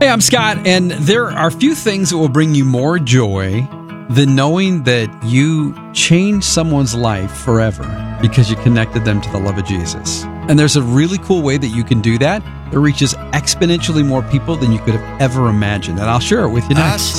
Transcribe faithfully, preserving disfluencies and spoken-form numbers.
Hey, I'm Scott, and there are few things that will bring you more joy than knowing that you changed someone's life forever because you connected them to the love of Jesus. And there's a really cool way that you can do that that reaches exponentially more people than you could have ever imagined. And I'll share it with you next.